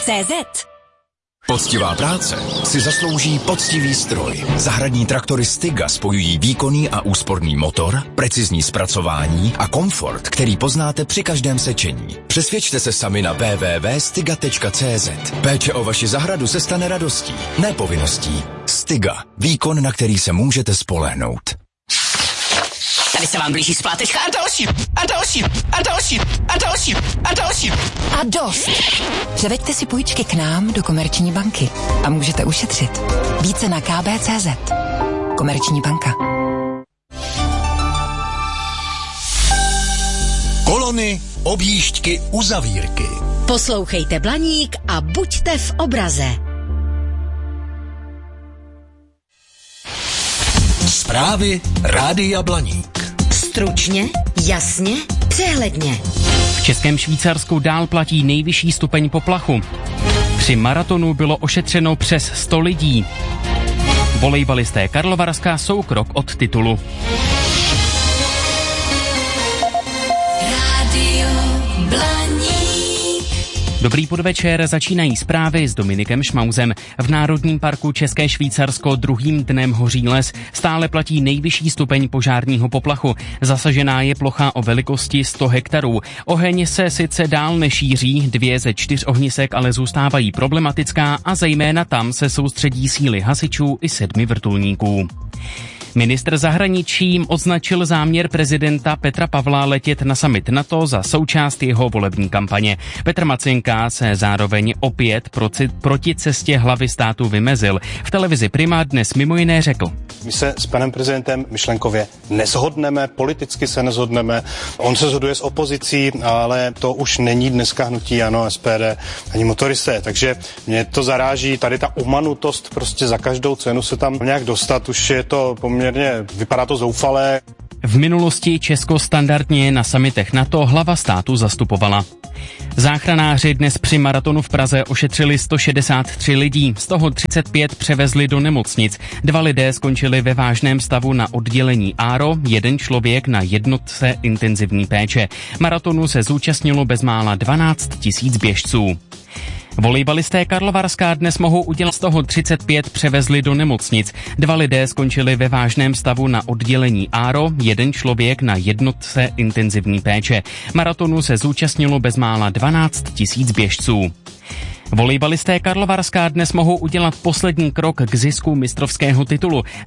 CZ. Poctivá práce si zaslouží poctivý stroj. Zahradní traktory Stiga spojují výkonný a úsporný motor, precizní zpracování a komfort, který poznáte při každém sečení. Přesvědčte se sami na www.stiga.cz. Péče o vaši zahradu se stane radostí, ne povinností. Stiga. Výkon, na který se můžete spolehnout. Tady se vám blíží splátečka a další, a další, a další, a další, a další. A dost. Převeďte si půjčky k nám do Komerční banky a můžete ušetřit. Více na kb.cz. Komerční banka. Kolony, objížďky, uzavírky. Poslouchejte Blaník a buďte v obraze. Zprávy Rádia Blaník. Stručně, jasně, přehledně. V Českém Švýcarsku dál platí nejvyšší stupeň poplachu. Při maratonu bylo ošetřeno přes 100 lidí. Volejbalisté Karlovarska jsou krok od titulu. Dobrý podvečer, začínají zprávy s Dominikem Šmauzem. V Národním parku České Švýcarsko druhým dnem hoří les. Stále platí nejvyšší stupeň požárního poplachu. Zasažená je plocha o velikosti 100 hektarů. Oheň se sice dál nešíří, 2 ze 4 ohnisek ale zůstávají problematická a zejména tam se soustředí síly hasičů i 7 vrtulníků. Ministr zahraničí označil záměr prezidenta Petra Pavla letět na summit NATO za součást jeho volební kampaně. Petr Macinka se zároveň opět proti cestě hlavy státu vymezil. V televizi Prima dnes mimo jiné řekl: My se s panem prezidentem myšlenkově neshodneme, politicky se neshodneme. On se shoduje s opozicí, ale to už není dneska hnutí ANO, SPD ani motoristé. Takže mě to zaráží, tady ta umanutost, prostě za každou cenu se tam nějak dostat, už je to poměrně, vypadá to zoufalé. V minulosti Česko standardně na summitech NATO hlava státu zastupovala. Záchranáři dnes při maratonu v Praze ošetřili 163 lidí, z toho 35 převezli do nemocnic. 2 lidé skončili ve vážném stavu na oddělení ARO, 1 člověk na jednotce intenzivní péče. Maratonu se zúčastnilo bezmála 12 000 běžců. Volejbalisté Karlovarska dnes mohou udělat, z toho 35 převezli do nemocnic. 2 lidé skončili ve vážném stavu na oddělení ARO, 1 člověk na jednotce intenzivní péče. Maratonu se zúčastnilo bezmála 12 000 běžců. Volejbalisté Karlovarska dnes mohou udělat poslední krok k zisku mistrovského titulu.